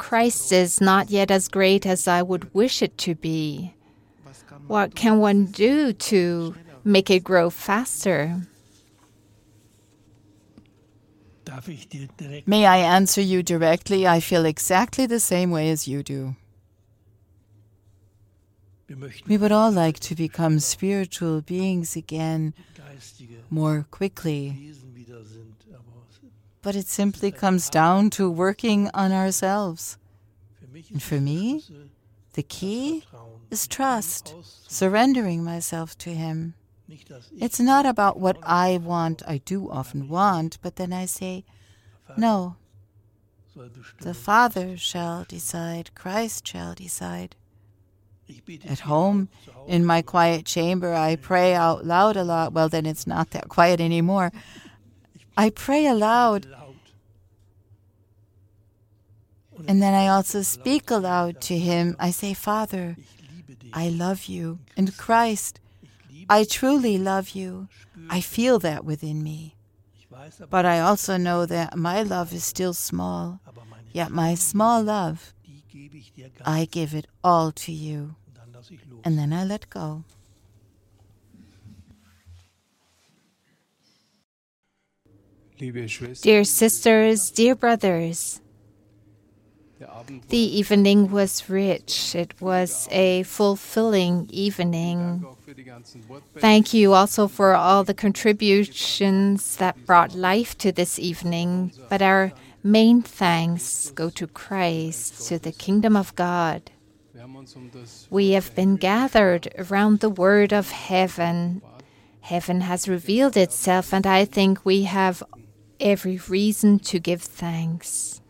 Christ is not yet as great as I would wish it to be. What can one do to make it grow faster? May I answer you directly? I feel exactly the same way as you do. We would all like to become spiritual beings again more quickly. But it simply comes down to working on ourselves. And for me, the key is trust, surrendering myself to Him. It's not about what I want. I do often want, but then I say, no, the Father shall decide, Christ shall decide. At home, in my quiet chamber, I pray out loud a lot. Well, then it's not that quiet anymore. I pray aloud. And then I also speak aloud to Him. I say, Father, I love you. And Christ, I truly love you. I feel that within me. But I also know that my love is still small. Yet my small love, I give it all to you. And then I let go. Dear sisters, dear brothers, the evening was rich. It was a fulfilling evening. Thank you also for all the contributions that brought life to this evening. But our main thanks go to Christ, to the kingdom of God. We have been gathered around the word of heaven. Heaven has revealed itself, and I think we have every reason to give thanks.